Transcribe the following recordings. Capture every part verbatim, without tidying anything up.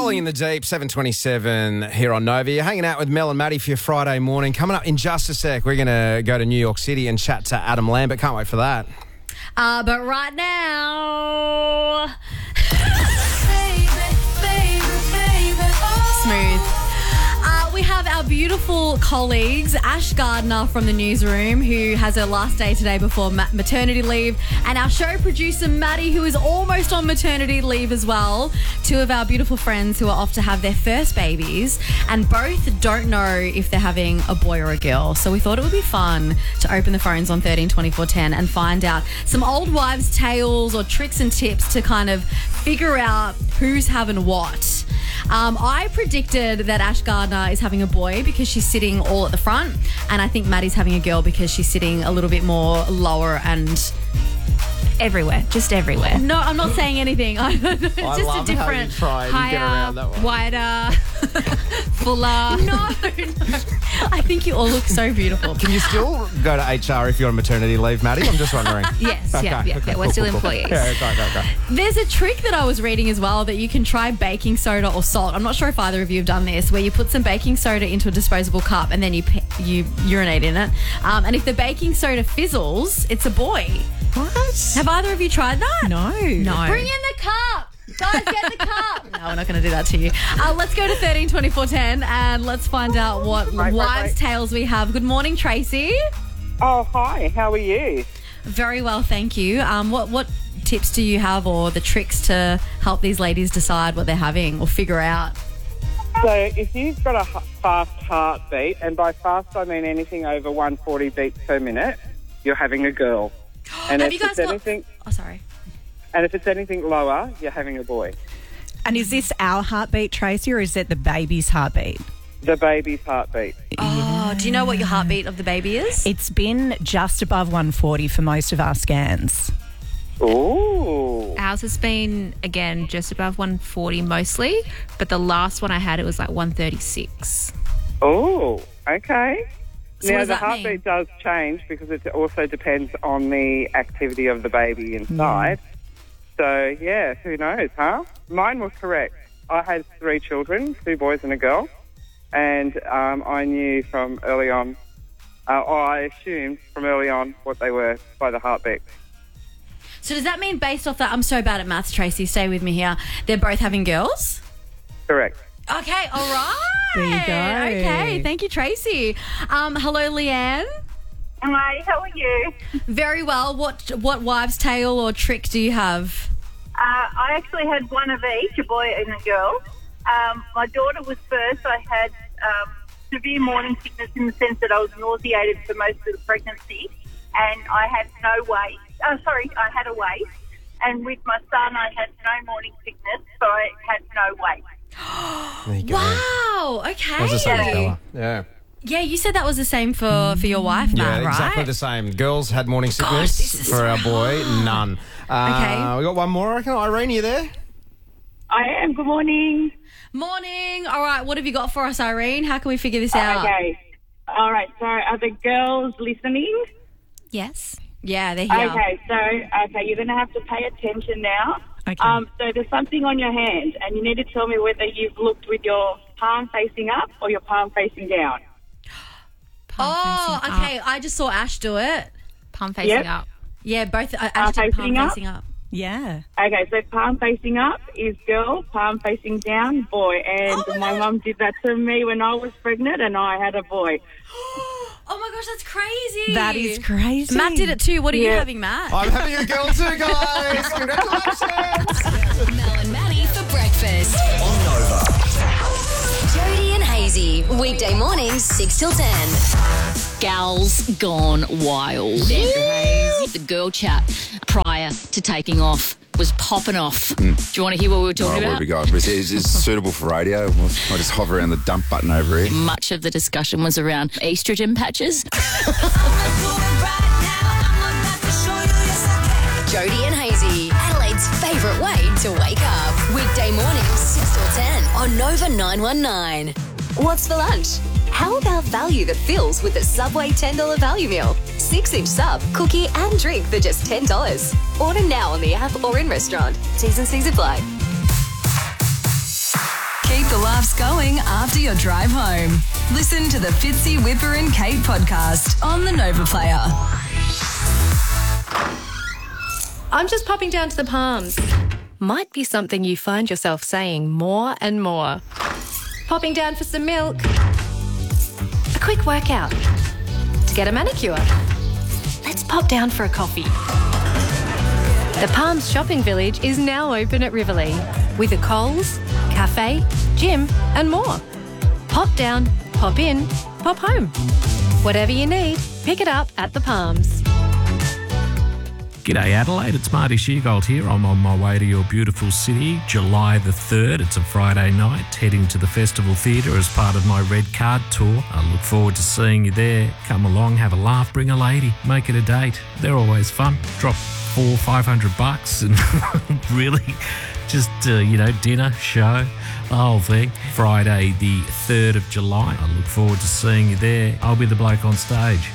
Rolling in the Deep, seven twenty-seven here on Nova. You're hanging out with Mel and Maddie for your Friday morning. Coming up in just a sec, we're going to go to New York City and chat to Adam Lambert. Can't wait for that. Uh, but right now... Smooth. Uh, we have our beautiful colleagues, Ash Gardner from the newsroom, who has her last day today before ma- maternity leave, and our show producer, Maddie, who is almost on maternity leave as well. Two of our beautiful friends who are off to have their first babies, and both don't know if they're having a boy or a girl. So we thought it would be fun to open the phones on thirteen twenty-four ten and find out some old wives' tales or tricks and tips to kind of figure out who's having what. Um, I predicted that Ash Gardner is having a boy because she's sitting all at the front, and I think Maddie's having a girl because she's sitting a little bit more lower and... Everywhere, just everywhere. No, I'm not saying anything. I don't know. It's I just love a how different, you try and get higher, around that one. wider, fuller. No, no. I think you all look so beautiful. Can you still go to H R if you're on maternity leave, Maddie? I'm just wondering. Yes, Okay, yeah, yeah, okay, yeah. We're cool, still cool, cool. employees. Yeah, okay, okay, okay. There's a trick that I was reading as well that you can try baking soda or salt. I'm not sure if either of you have done this, where you put some baking soda into a disposable cup and then you pe- you urinate in it. Um, and if the baking soda fizzles, it's a boy. What? Have either of you tried that? No. No. Bring in the cup. Guys, get the cup. No, we're not going to do that to you. Uh, let's go to thirteen twenty-four ten and let's find out what Right, right, wives' right. tales we have. Good morning, Tracy. Oh, hi. How are you? Very well, thank you. Um, what what tips do you have or the tricks to help these ladies decide what they're having or figure out? So if you've got a h- fast heartbeat, and by fast I mean anything over one hundred forty beats per minute, you're having a girl. And Have if you guys it's got... anything, Oh, sorry. and if it's anything lower, you're having a boy. And is this our heartbeat, Tracy, or is it the baby's heartbeat? The baby's heartbeat. Oh, do you know what your heartbeat of the baby is? It's been just above one forty for most of our scans. Ooh. Ours has been, again, just above one forty mostly, but the last one I had, it was like one thirty-six. Ooh. Okay. So what now does the that heartbeat mean? does change because it also depends on the activity of the baby inside. So yeah, who knows, huh? Mine was correct. I had three children, two boys and a girl, and um, I knew from early on, uh, or I assumed from early on what they were by the heartbeat. So does that mean based off that, I'm so bad at maths, Tracy, stay with me here, they're both having girls? Correct. Okay, all right. There you go. Okay, thank you, Tracy. Um, hello, Leanne. Hi, how are you? Very well. What what wives' tale or trick do you have? Uh, I actually had one of each, a boy and a girl. Um, my daughter was first. I had um, severe morning sickness in the sense that I was nauseated for most of the pregnancy, and I had no weight. Oh, sorry, I had a weight. And with my son, I had no morning sickness, so I had no weight. There you go. Wow. Okay. That's the same fella. Yeah. Yeah, you said that was the same for, for your wife, Yeah, Matt, right? exactly the same. Girls had morning Gosh, sickness. this is For so our boy, hard. none. Uh, Okay. We got one more, I reckon. Irene, you there? I am. Good morning. Morning. All right, what have you got for us, Irene? How can we figure this out? Okay. All right. So are the girls listening? Yes. Yeah, they're here. Okay. So, okay, you're going to have to pay attention now. Okay. Um, so there's something on your hand, and you need to tell me whether you've looked with your palm facing up or your palm facing down. Palm Oh, facing okay. Up. I just saw Ash do it. Palm facing Yep. up. Yeah, both. Uh, Ash did palm facing up? facing up. yeah. Okay, so palm facing up is girl, palm facing down, boy. And Oh my my God. mum did that to me when I was pregnant and I had a boy. Oh my gosh, that's crazy. That is crazy. Matt did it too. What are you Yeah. having, Matt? I'm having a girl too, guys. Congratulations. Mel and Maddie for breakfast. On Nova. Jody and Hazy. Weekday mornings, six till ten. Gals gone wild. The girl chat prior to taking off was popping off. Do you want to hear what we were Oh, talking where about? we go? Is, is, is suitable for radio? I'll just hover around the dump button over here. Much of the discussion was around estrogen patches. Jody and Hazy. Adelaide's favourite way to wake up. Weekday mornings, six till ten on Nova nine one nine. What's for lunch? How about value that fills with a Subway ten dollars value meal? Six-inch sub, cookie and drink for just ten dollars. Order now on the app or in restaurant. T's and C's apply. the laughs going after your drive home. Listen to the Fitzy, Whipper and Kate podcast on the Nova Player. I'm just popping down to the Palms. Might be something you find yourself saying more and more. Popping down for some milk. A quick workout. To get a manicure. Let's pop down for a coffee. The Palms Shopping Village is now open at Riverlea with a Coles, cafe, gym and more. Pop down, pop in, pop home. Whatever you need, pick it up at the Palms. G'day Adelaide, it's Marty Sheargold here. I'm on my way to your beautiful city, July the third. It's a Friday night, heading to the Festival Theatre as part of my Red Card tour. I look forward to seeing you there. Come along, have a laugh, bring a lady, make it a date. They're always fun. Drop four, five hundred bucks and really just, uh, you know, dinner, show, the whole thing. Friday the third of July. I look forward to seeing you there. I'll be the bloke on stage.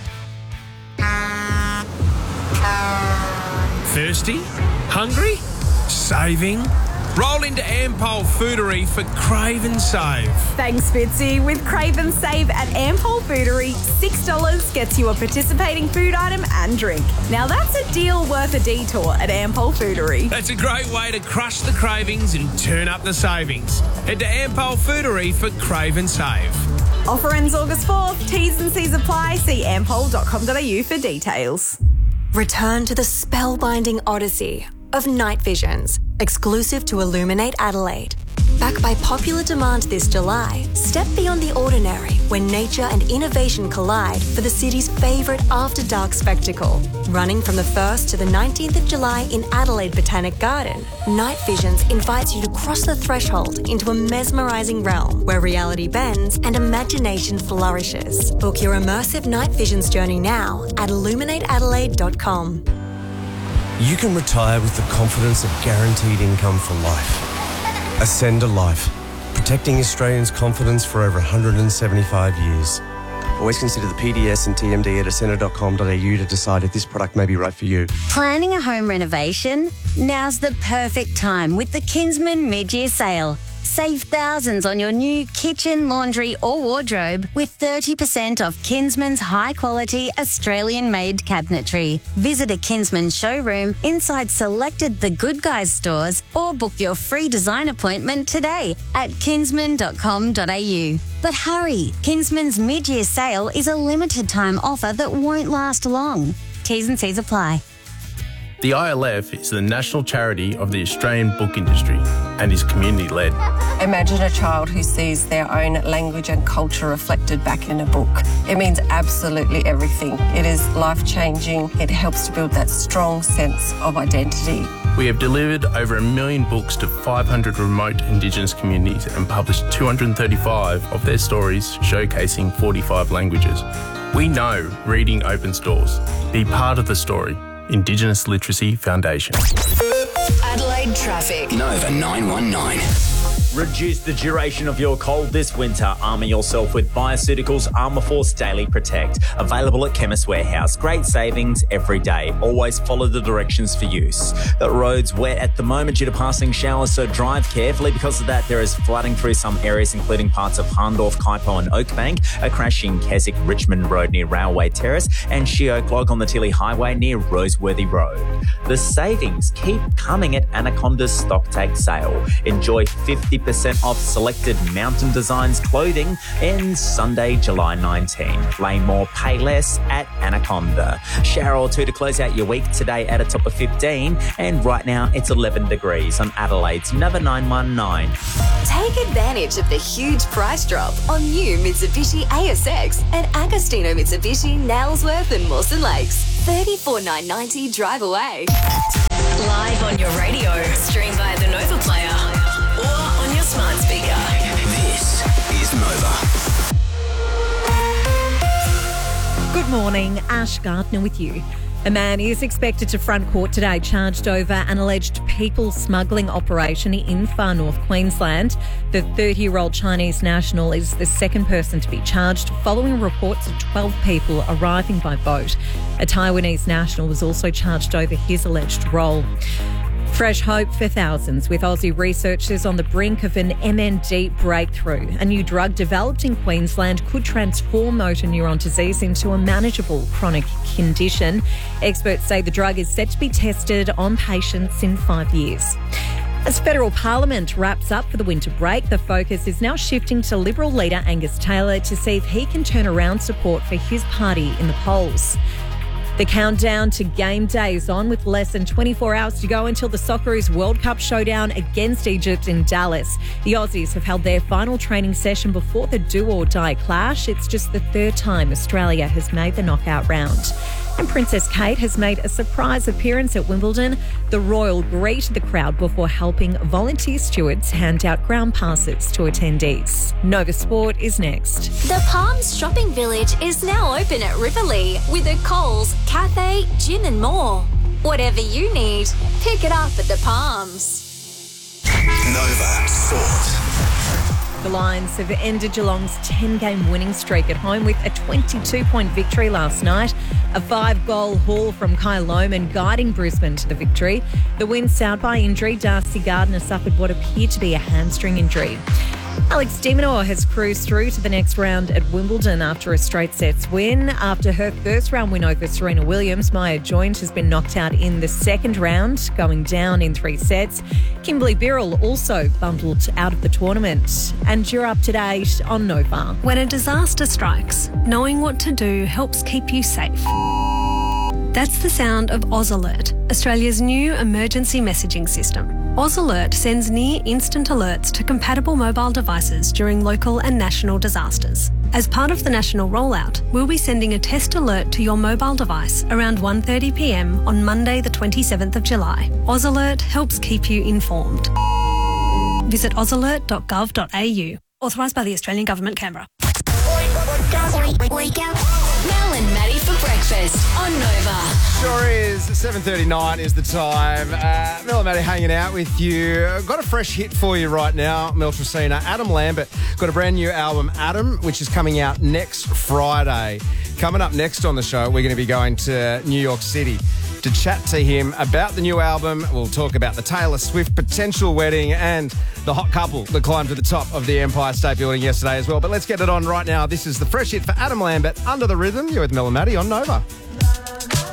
Thirsty? Hungry? Saving? Roll into Ampol Foodery for Crave and Save. Thanks, Fitzy. With Crave and Save at Ampol Foodery, six dollars gets you a participating food item and drink. Now that's a deal worth a detour at Ampol Foodery. That's a great way to crush the cravings and turn up the savings. Head to Ampol Foodery for Crave and Save. Offer ends August fourth. T's and C's apply. See ampol dot com dot a u for details. Return to the spellbinding odyssey of Night Visions, exclusive to Illuminate Adelaide. Back by popular demand this July, step beyond the ordinary when nature and innovation collide for the city's favourite after-dark spectacle. Running from the first to the nineteenth of July in Adelaide Botanic Garden, Night Visions invites you to cross the threshold into a mesmerising realm where reality bends and imagination flourishes. Book your immersive Night Visions journey now at illuminate adelaide dot com. You can retire with the confidence of guaranteed income for life. Ascend a Life, protecting Australians' confidence for over one hundred seventy-five years. Always consider the P D S and T M D at ascender dot com dot a u to decide if this product may be right for you. Planning a home renovation? Now's the perfect time with the Kinsman mid-year sale. Save thousands on your new kitchen, laundry or wardrobe with thirty percent off Kinsman's high-quality Australian-made cabinetry. Visit a Kinsman showroom inside selected The Good Guys stores or book your free design appointment today at kinsman dot com dot a u. But hurry, Kinsman's mid-year sale is a limited-time offer that won't last long. T's and C's apply. The I L F is the national charity of the Australian book industry and is community-led. Imagine a child who sees their own language and culture reflected back in a book. It means absolutely everything. It is life-changing. It helps to build that strong sense of identity. We have delivered over a million books to five hundred remote Indigenous communities and published two hundred thirty-five of their stories showcasing forty-five languages. We know reading opens doors. Be part of the story. Indigenous Literacy Foundation. Adelaide traffic. Nova nine one nine. Reduce the duration of your cold this winter. Armour yourself with Bioceuticals Armour Force Daily Protect. Available at Chemist Warehouse. Great savings every day. Always follow the directions for use. The road's wet at the moment due to passing showers, so drive carefully. Because of that, there is flooding through some areas, including parts of Hahndorf, Kaipo and Oakbank. A crash in Keswick Richmond Road near Railway Terrace, and Sheoak Log on the Tilly Highway near Roseworthy Road. The savings keep coming at Anaconda's Stocktake sale. Enjoy fifty percent off selected Mountain Designs clothing ends Sunday, July nineteenth. Play more, pay less at Anaconda. Shower or two to close out your week today at a top of fifteen, and right now it's eleven degrees on Adelaide's Nova nine one nine. Take advantage of the huge price drop on new Mitsubishi A S X and Agostino Mitsubishi, Nailsworth and Mawson Lakes. thirty-four thousand nine hundred ninety drive away. Live on your radio, stream via the Nova Player or on your smart speaker. This is Nova. Good morning, Ash Gardner with you. A man is expected to front court today charged over an alleged people smuggling operation in far north Queensland. The thirty-year-old Chinese national is the second person to be charged following reports of twelve people arriving by boat. A Taiwanese national was also charged over his alleged role. Fresh hope for thousands with Aussie researchers on the brink of an M N D breakthrough. A new drug developed in Queensland could transform motor neuron disease into a manageable chronic condition. Experts say the drug is set to be tested on patients in five years. As federal parliament wraps up for the winter break, the focus is now shifting to Liberal leader Angus Taylor to see if he can turn around support for his party in the polls. The countdown to game day is on with less than twenty-four hours to go until the Socceroos World Cup showdown against Egypt in Dallas. The Aussies have held their final training session before the do-or-die clash. It's just the third time Australia has made the knockout round. And Princess Kate has made a surprise appearance at Wimbledon. The royal greeted the crowd before helping volunteer stewards hand out ground passes to attendees. Nova Sport is next. The Palms Shopping Village is now open at Riverlea with a Coles, cafe, gym and more. Whatever you need, pick it up at the Palms. Nova Sport. The Lions have ended Geelong's ten-game winning streak at home with a twenty-two point victory last night. A five-goal haul from Kyle Lohmann guiding Brisbane to the victory. The win soured by injury. Darcy Gardner suffered what appeared to be a hamstring injury. Alex de Minaur has cruised through to the next round at Wimbledon after a straight sets win. After her first round win over Serena Williams, Maya Joint has been knocked out in the second round, going down in three sets. Kimberly Birrell also bundled out of the tournament. And you're up to date on Nova. When a disaster strikes, knowing what to do helps keep you safe. That's the sound of Oz Alert, Australia's new emergency messaging system. Oz Alert sends near-instant alerts to compatible mobile devices during local and national disasters. As part of the national rollout, we'll be sending a test alert to your mobile device around one thirty p m on Monday the twenty-seventh of July. Oz Alert helps keep you informed. Visit oz alert dot gov dot a u. Authorised by the Australian Government, Canberra. Wake up. Mel and Maddie for breakfast on Nova. Sure is. seven thirty-nine is the time. Uh, Mel and Maddie hanging out with you. I've got a fresh hit for you right now, Mel Tracina. Adam Lambert got a brand new album, Adam, which is coming out next Friday. Coming up next on the show, we're going to be going to New York City to chat to him about the new album. We'll talk about the Taylor Swift potential wedding and the hot couple that climbed to the top of the Empire State Building yesterday as well. But let's get it on right now. This is the fresh hit for Adam Lambert, Under the Rhythm. You're with Mel and Maddie on Nova.